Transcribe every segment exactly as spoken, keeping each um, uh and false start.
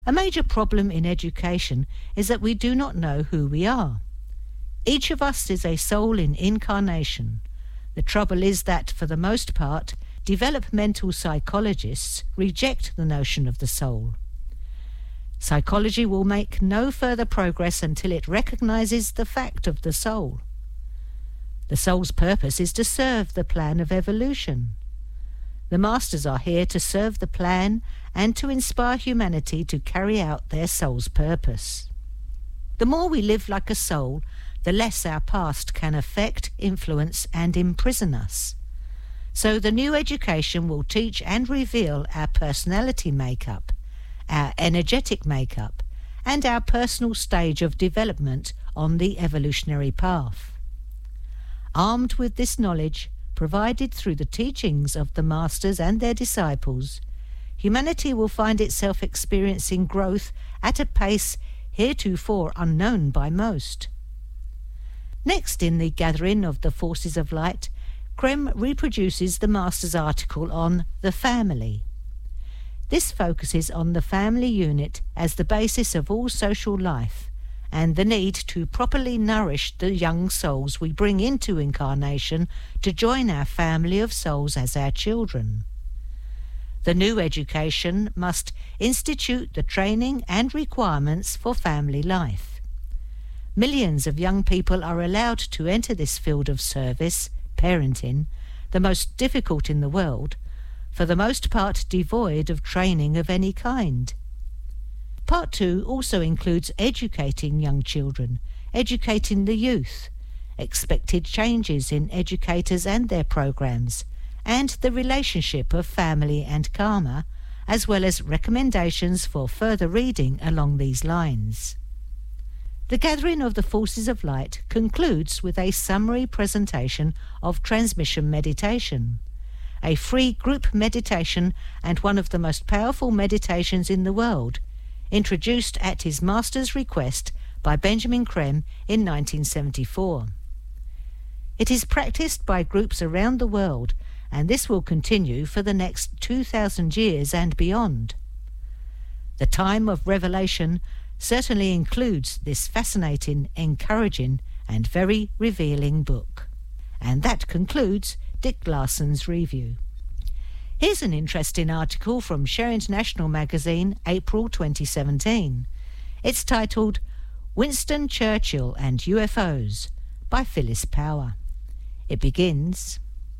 A major problem in education is that we do not know who we are. Each of us is a soul in incarnation. The trouble is that, for the most part, developmental psychologists reject the notion of the soul. Psychology will make no further progress until it recognizes the fact of the soul. The soul's purpose is to serve the plan of evolution. The masters are here to serve the plan and to inspire humanity to carry out their soul's purpose. The more we live like a soul, the less our past can affect, influence, and imprison us. So the new education will teach and reveal our personality makeup, our energetic makeup, and our personal stage of development on the evolutionary path. Armed with this knowledge, provided through the teachings of the masters and their disciples, humanity will find itself experiencing growth at a pace heretofore unknown by most. Next in the gathering of the forces of light, Creme reproduces the master's article on the family. This focuses on the family unit as the basis of all social life, and the need to properly nourish the young souls we bring into incarnation to join our family of souls as our children. The new education must institute the training and requirements for family life. Millions of young people are allowed to enter this field of service, parenting, the most difficult in the world, for the most part devoid of training of any kind. Part two also includes educating young children, educating the youth, expected changes in educators and their programs, and the relationship of family and karma, as well as recommendations for further reading along these lines. The gathering of the forces of light concludes with a summary presentation of transmission meditation, a free group meditation and one of the most powerful meditations in the world, introduced at his master's request by Benjamin Creme in nineteen seventy-four. It is practiced by groups around the world, and this will continue for the next two thousand years and beyond. The time of revelation certainly includes this fascinating, encouraging, and very revealing book. And that concludes Dick Larson's review. Here's an interesting article from Share International magazine, April twenty seventeen. It's titled Winston Churchill and U F Os by Phyllis Power. It begins,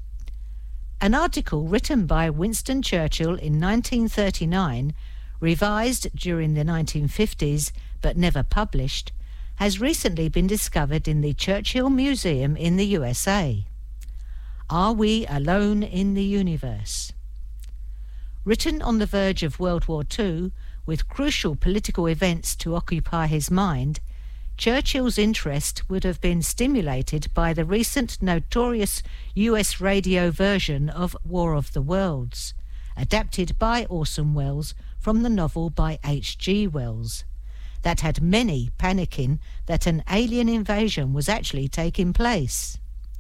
an article written by Winston Churchill in nineteen thirty-nine, revised during the nineteen fifties but never published, has recently been discovered in the Churchill Museum in the U S A. Are we alone in the universe? Written on the verge of World War Two, with crucial political events to occupy his mind, Churchill's interest would have been stimulated by the recent notorious U S radio version of War of the Worlds, adapted by Orson Welles from the novel by H G Wells, that had many panicking that an alien invasion was actually taking place.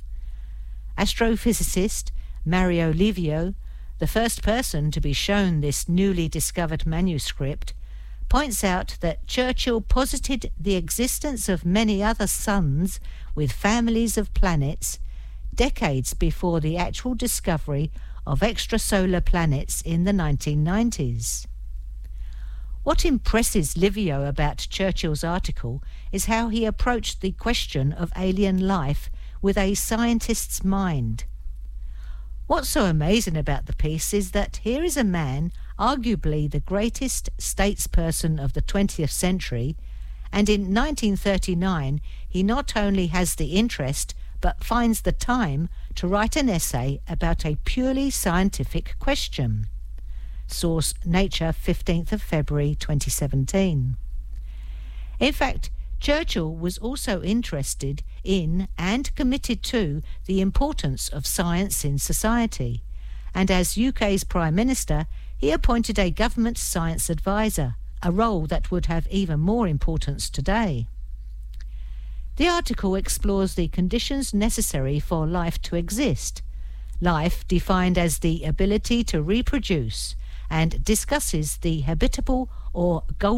Astrophysicist Mario Livio, the first person to be shown this newly discovered manuscript, points out that Churchill posited the existence of many other suns with families of planets decades before the actual discovery of extrasolar planets in the nineteen nineties. What impresses Livio about Churchill's article is how he approached the question of alien life with a scientist's mind. What's so amazing about the piece is that here is a man, arguably the greatest statesperson of the twentieth century, and in nineteen thirty-nine he not only has the interest but finds the time to write an essay about a purely scientific question. Source Nature, fifteenth of February twenty seventeen. In fact, Churchill was also interested in and committed to the importance of science in society, and as U K's Prime Minister, he appointed a government science advisor, a role that would have even more importance today. The article explores the conditions necessary for life to exist, life defined as the ability to reproduce, and discusses the habitable or golden